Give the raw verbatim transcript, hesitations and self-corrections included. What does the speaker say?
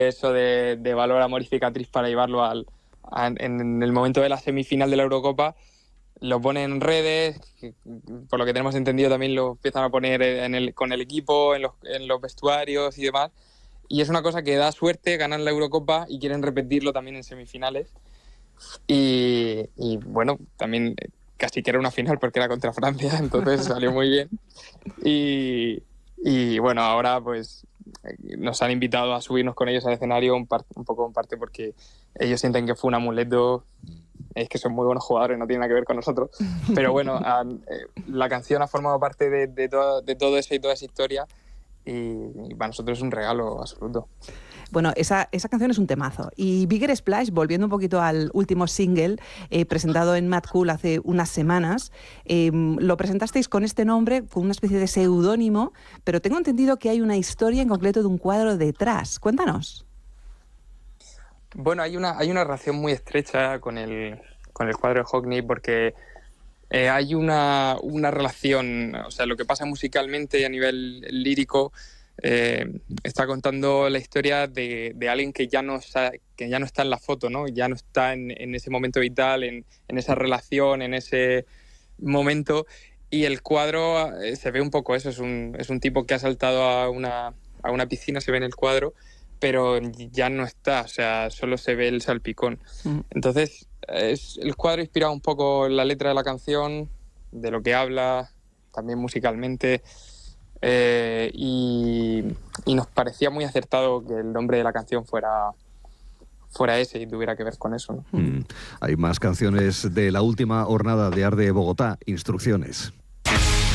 eso de, de valor, amor y cicatriz para llevarlo al, a, en el momento de la semifinal de la Eurocopa. Lo ponen en redes, que, por lo que tenemos entendido también lo empiezan a poner en el, con el equipo, en los, en los vestuarios y demás. Y es una cosa que da suerte ganar la Eurocopa y quieren repetirlo también en semifinales. Y, y bueno, también casi que era una final porque era contra Francia, entonces salió muy bien. Y, y bueno, ahora pues nos han invitado a subirnos con ellos al escenario un, par, un poco en parte porque ellos sienten que fue un amuleto. Es que son muy buenos jugadores, no tiene nada que ver con nosotros. Pero bueno, a, eh, la canción ha formado parte de, de, todo, de todo eso y toda esa historia y, y para nosotros es un regalo absoluto. Bueno, esa, esa canción es un temazo. Y Bigger Splash, volviendo un poquito al último single eh, presentado en Mad Cool hace unas semanas, eh, lo presentasteis con este nombre, con una especie de seudónimo, pero tengo entendido que hay una historia en concreto de un cuadro detrás. Cuéntanos. Bueno, hay una, hay una relación muy estrecha con el, con el cuadro de Hockney porque eh, hay una, una relación, o sea, lo que pasa musicalmente a nivel lírico eh, está contando la historia de, de alguien que ya, no está, que ya no está en la foto, ¿no? Ya no está en, en ese momento vital, en, en esa relación, en ese momento, y el cuadro eh, se ve un poco eso, es un, es un tipo que ha saltado a una, a una piscina, se ve en el cuadro, pero ya no está, o sea, solo se ve el salpicón. Mm. Entonces, es, el cuadro inspira un poco la letra de la canción, de lo que habla, también musicalmente, eh, y, y nos parecía muy acertado que el nombre de la canción fuera, fuera ese y tuviera que ver con eso, ¿no? Mm. Hay más canciones de la última jornada de Arde Bogotá, Instrucciones.